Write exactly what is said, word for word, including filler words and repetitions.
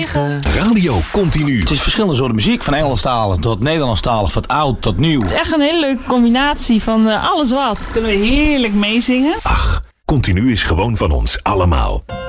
Radio Continu. Het is verschillende soorten muziek, van Engelstalig tot Nederlandstalig, van oud tot nieuw. Het is echt een hele leuke combinatie van uh, alles wat. Kunnen we heerlijk meezingen. Ach, Continu is gewoon van ons allemaal.